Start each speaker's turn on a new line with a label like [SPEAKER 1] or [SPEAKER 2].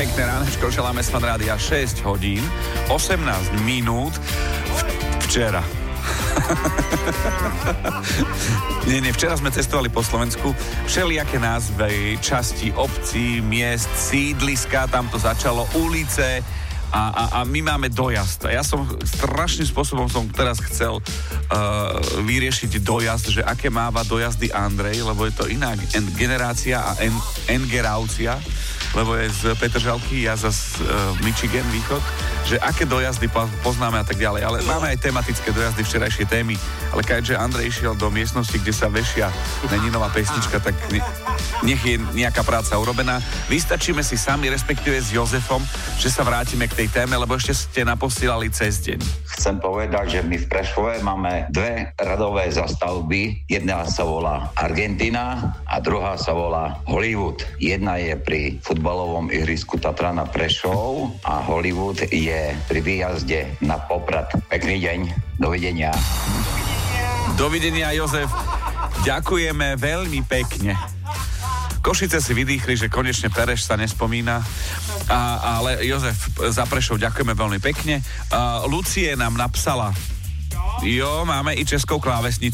[SPEAKER 1] pekné ránečko, želáme s Fan Rádia 6 hodín, 18 minút včera. Nie, včera sme cestovali po Slovensku, všelijaké názvy, časti obcí, miest, sídliska, tam to začalo, ulice a my máme dojazd. A ja som strašným spôsobom teraz chcel vyriešiť dojazd, že aké máva dojazdy Andrej, lebo je to iná generácia a engerácia, lebo je z Petržalky, ja zas Michigan, východ, že aké dojazdy poznáme a tak ďalej. Ale máme aj tematické dojazdy, včerajšie témy. Ale keďže Andrej išiel do miestnosti, kde sa vešia Neninová pesnička, tak nech je nejaká práca urobená. Vystačíme si sami, respektíve s Jozefom, že sa vrátime k tej téme, lebo ešte ste naposielali cez deň.
[SPEAKER 2] Chcem povedať, že my v Prešove máme dve radové zastavby. Jedna sa volá Argentina a druhá sa volá Hollywood. Jedna je pri futbalovom ihrisku Tatrana Prešov a Hollywood je pri výjazde na Poprad. Pekný deň, dovidenia.
[SPEAKER 1] Dovidenia, Jozef. Ďakujeme veľmi pekne. Košice si vydýchli, že konečne Pereš sa nespomína, ale Jozef za Prešov ďakujeme veľmi pekne. Lucie nám napsala, máme i českou klávesnicu.